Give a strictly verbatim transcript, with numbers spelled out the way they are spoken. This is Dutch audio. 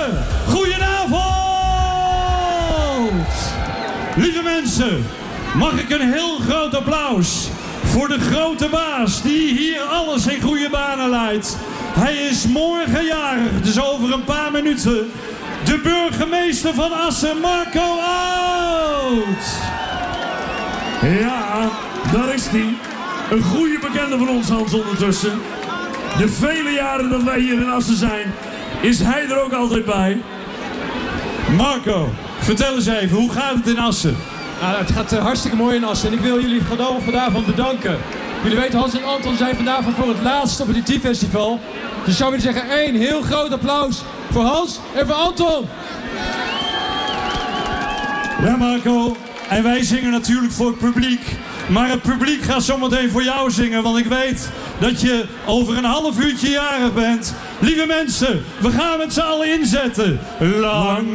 mensen, goedenavond! Lieve mensen, mag ik een heel groot applaus voor de grote baas die hier alles in goede banen leidt. Hij is morgen jarig, dus over een paar minuten. De burgemeester van Assen, Marco Oud. Ja, daar is hij. Een goede bekende van ons, Hans, ondertussen. De vele jaren dat wij hier in Assen zijn, is hij er ook altijd bij. Marco, vertel eens even, hoe gaat het in Assen? Nou, het gaat uh, hartstikke mooi in Assen en ik wil jullie gewoon vandaag van bedanken. Jullie weten, Hans en Anton zijn vandaag voor het laatste op het I T-festival. Dus ik zou willen zeggen, één heel groot applaus voor Hans en voor Anton. Ja, Marco, en wij zingen natuurlijk voor het publiek. Maar het publiek gaat zometeen voor jou zingen, want ik weet dat je over een half uurtje jarig bent. Lieve mensen, we gaan met z'n allen inzetten. Lang